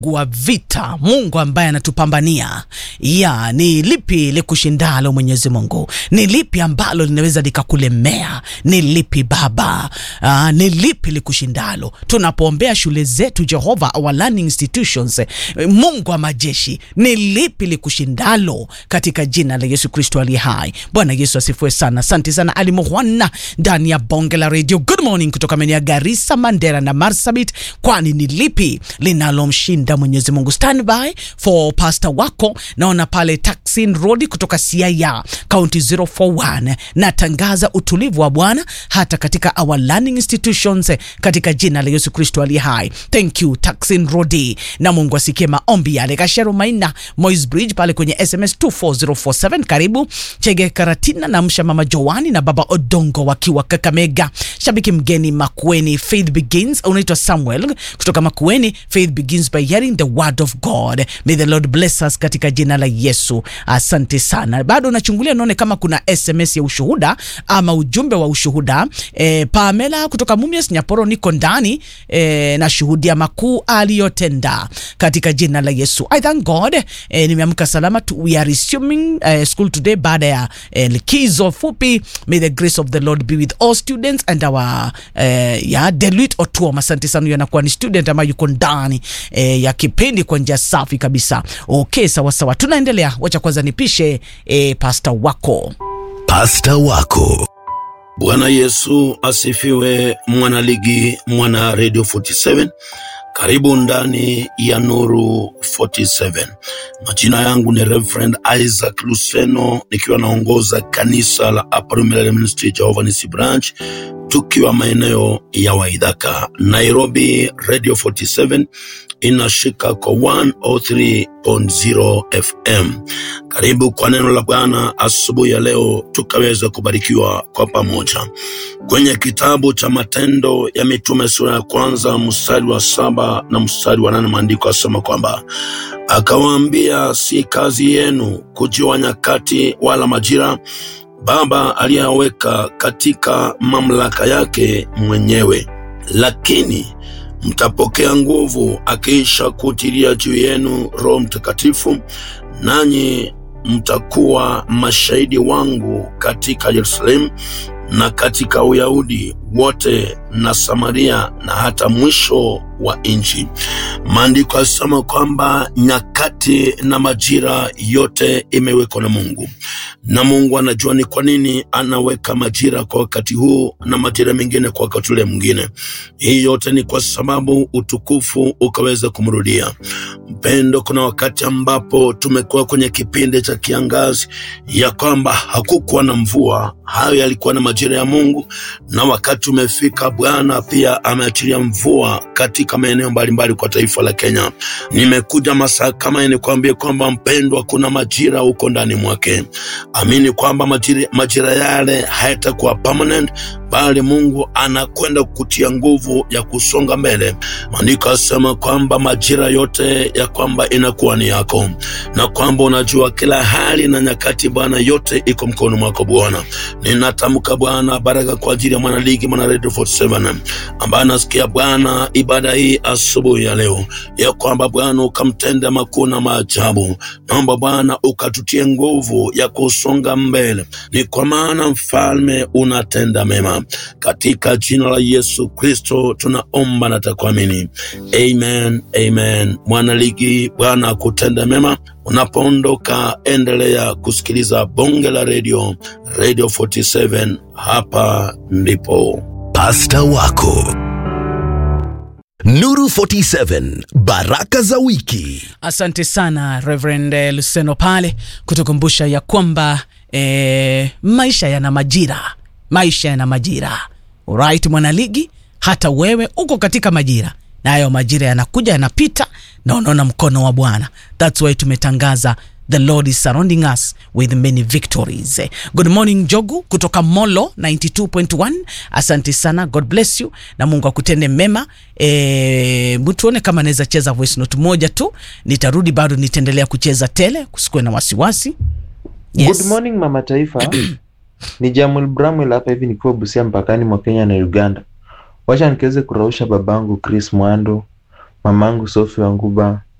wa vita, Mungu ambaye anatupambania. Ni lipi likushindalo Mwenyezi Mungu? Ni lipi ambalo linaweza likakulemea? Ni lipi Baba? Ni lipi likushindalo? Tunapoombea shule zetu Jehova, our learning institutions, Mungu wa majeshi, ni lipi likushindalo katika jina la Yesu Kristo aliye hai. Bwana Yesu asifiwe sana. Asante sana Ali Muhwana ndani ya Bonge la Radio. Good morning kutoka maeneo ya Garissa, Mandera na Marsabit. Kwani ni lipi linalomshinda Mwenyezi Mungu? Stand by for pastor wako. Naona pale Taksin Road kutoka Siaya, County 041. Natangaza utulivu wa Bwana hata katika our learning institutions katika jina la Yesu Kristo aliye hai. Thank you Taksin Road. Na Mungu asikie maombi yale. Kashero Maina Moise Bridge pale kwenye SMS 24047. Karibu Chege Karatina na Msha Mama Joani na Baba Odongo wakiwa Kakamega. Shabiki mgeni Makueni, Faith Begins. Unaitwa Samuel kutoka Makueni. Faith begins by hearing the word of God. May the Lord bless us katika jina la Yesu. Asante sana. Bado nachungulia naone kama kuna SMS ya ushuhuda ama ujumbe wa ushuhuda. Pamela kutoka Mumias Nyaporo, niko ndani na shuhudia makuu aliyotenda katika jina la Yesu. I thank God. Nimeamka salama. We are resuming school today baada ya likizo fupi. May the grace of the Lord be with all students and our Deluit Otuoma. Asante sana, yanakuwa ni student ambaye yuko ndani ya kipindi kwa njia safi kabisa. Okay, sawa sawa. Tunaendelea. Wacha kwanza nipishe pastor wako. Pastor wako. Bwana Yesu asifiwe, mwana ligi, mwana Radio 47. Karibu ndani ya Nuru 47. Majina yangu ni Reverend Isaac Luseno, nikiwa naongoza kanisa la Upper Millennium Ministry Jehovah Nisi Branch, tukiwa maeneo ya Waidaka, Nairobi. Radio 47 inashika kwa 103.0 FM. Karibu kwa neno la Bwana asubuhi ya leo, tukaweza kubarikiwa kwa pamoja. Kwenye kitabu cha Matendo ya Mitume sura ya kwanza mstari wa 7 na mstari wa 8, maandiko yasema kwamba akawaambia, si kazi yenu kujua nyakati wala majira Baba aliyaweka katika mamlaka yake mwenyewe, lakini mtapokea nguvu akiisha kutilia juu yenu Roho Mtakatifu, nanyi mtakuwa mashahidi wangu katika Yerusalemu na katika Uyahudi wote na Samaria na hata mwisho wa nchi. Maandiko yasema kwamba nyakati na majira yote imewekwa na Mungu. Na Mungu anajua ni kwa nini anaweka majira kwa wakati huu na majira mengine kwa wakati ule mwingine. Hii yote ni kwa sababu utukufu ukaweza kumrudia. Mpendo, kuna wakati ambapo tumekuwa kwenye kipindi cha kiangazi ya kwamba hakukuwa na mvua. Hayo yalikuwa na majira ya Mungu, na wakati umefika Bwana pia ameachilia mvua katika maeneo mbalimbali kwa taifa la Kenya. Nimekuja masaa kama ni kuambia kwamba mpendwa, kuna majira uko ndani mwake. Amini kwamba majira yale hayatakuwa permanent, bali Mungu anakwenda kukutia nguvu ya kusonga mbele. Maandiko yasema kwamba majira yote ya kwamba inakuwa ni yako, na kwamba unajua kila hali na nyakati Bwana yote iko mkono mwako Bwana. Ninatamka Bwana baraka kwa ajili ya mwana ligi, mwana Radio 47 ambaye nasikia Bwana ibada hii asubuhi ya leo, ya kwamba Bwana ukamtende makuu na maajabu. Naomba Bwana ukatutie nguvu ya kusonga mbele, ni kwa maana mfalme unatenda mema. Katika jina la Yesu Kristo tunaomba na takuamini. Amen, amen. Mwana ligi, Bwana akutende mema. Unapoondoka endelea kusikiliza Bonge la Radio 47. Hapa ndipo pastor wako. Nuru 47, baraka za wiki. Asante sana Reverend Luseno pale kutukumbusha ya kwamba maisha yana majira. Maisha yana majira. Alright mwanaligi, hata wewe uko katika majira. Na hayo majira yanakuja yanapita, na unaona mkono wa Bwana. That's why tumetangaza the Lord is surrounding us with many victories. Good morning Jogu kutoka Molo 92.1. Asante sana, God bless you na Mungu akutende mema. Mtuone kama naweza cheza voice note moja tu, nitarudi bado nitaendelea kucheza tele, kusikwe na wasiwasi. Yes. Good morning mama taifa. Ni Jamul Bramwell hapa hivi nikiwa Busia mpakani mwa Kenya na Uganda. Wacha nikiweze kurausha babangu Chris Mwando, mamangu Sophie Wanguba,